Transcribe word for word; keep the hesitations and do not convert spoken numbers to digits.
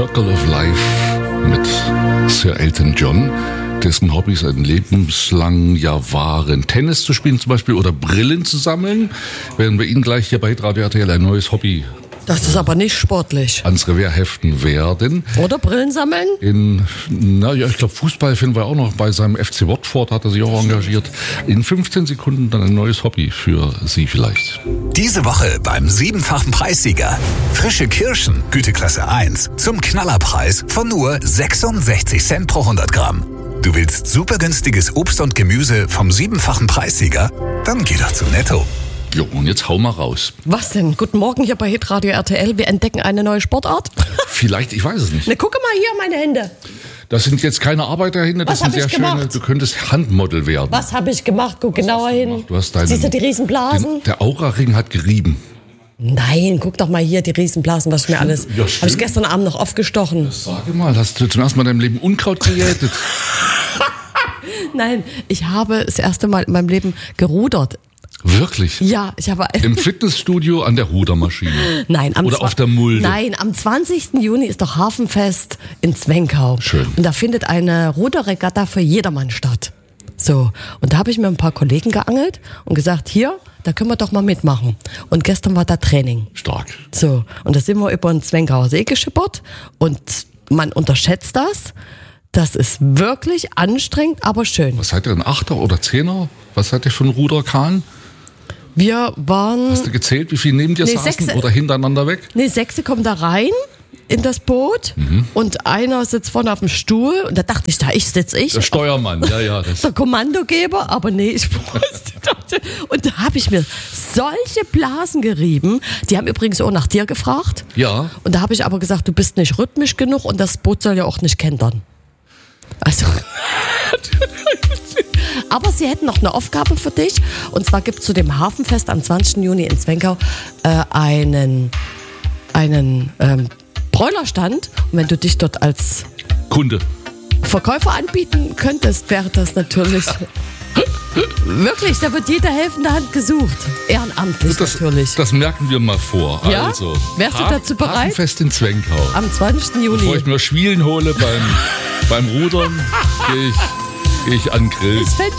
Circle of Life mit Sir Elton John, dessen Hobbys ein lebenslang ja waren, Tennis zu spielen zum Beispiel oder Brillen zu sammeln, werden wir Ihnen gleich hier bei Radio R T L ein neues Hobby Das ist aber nicht sportlich. ans Revier heften werden. Oder Brillen sammeln? In, na ja, ich glaube, Fußball finden wir auch noch. Bei seinem F C Watford hat er sich auch engagiert. In fünfzehn Sekunden dann ein neues Hobby für Sie vielleicht. Diese Woche beim siebenfachen Preissieger. Frische Kirschen, Güteklasse eins, zum Knallerpreis von nur sechsundsechzig Cent pro hundert Gramm. Du willst super günstiges Obst und Gemüse vom siebenfachen Preissieger? Dann geh doch zu Netto. Jo, und jetzt hau mal raus. Was denn? Guten Morgen hier bei Hitradio R T L. Wir entdecken eine neue Sportart. Vielleicht, ich weiß es nicht. Ne, gucke mal hier, meine Hände. Das sind jetzt keine Arbeiterhände, das Was sind hab sehr ich schöne. gemacht? Du könntest Handmodel werden. Was habe ich gemacht? Guck genauer hin. Gemacht? Du hast deinen, Siehst du die Riesenblasen? Den, der Aura-Ring hat gerieben. Nein, guck doch mal hier, die Riesenblasen, was mir alles. Ja, habe ich gestern Abend noch aufgestochen. Sage mal, hast du zum ersten Mal in deinem Leben Unkraut gejätet? Nein, ich habe das erste Mal in meinem Leben gerudert. Wirklich? Ja, ich habe Im Fitnessstudio an der Rudermaschine? Nein, am Oder zwa- auf der Mulde? Nein, am zwanzigsten Juni ist doch Hafenfest in Zwenkau. Schön. Und da findet eine Ruderregatta für jedermann statt. So, und da habe ich mir ein paar Kollegen geangelt und gesagt, hier, da können wir doch mal mitmachen. Und gestern war da Training. Stark. So, und da sind wir über den Zwenkauer See geschippert und man unterschätzt das. Das ist wirklich anstrengend, aber schön. Was seid ihr, ein Achter oder Zehner? Was seid ihr für ein Ruderkahn? Wir waren... Hast du gezählt, wie viel neben dir Nee, saßen sechs- oder hintereinander weg? Nee, Sechse kommen da rein in das Boot Mhm. und einer sitzt vorne auf dem Stuhl und da dachte ich, da ich sitze ich. Der Steuermann, ja, ja. Das Der Kommandogeber, aber nee, ich wusste. Und da habe ich mir solche Blasen gerieben. Die haben übrigens auch nach dir gefragt. Ja. Und da habe ich aber gesagt, du bist nicht rhythmisch genug und das Boot soll ja auch nicht kentern. Also. Aber sie hätten noch eine Aufgabe für dich. Und zwar gibt es zu dem Hafenfest am zwanzigsten Juni in Zwenkau äh, einen, einen ähm, Bräulerstand. Und wenn du dich dort als Kunde. Verkäufer anbieten könntest, wäre das natürlich... Wirklich, da wird jede helfende Hand gesucht. Ehrenamtlich Das, natürlich. das merken wir mal vor. Ja? Also, Wärst du Haf- dazu bereit? Hafenfest in Zwenkau. Am zwanzigsten Juni. Bevor ich mir Schwielen hole beim, beim Rudern, gehe ich, geh ich an den Grill. Das fände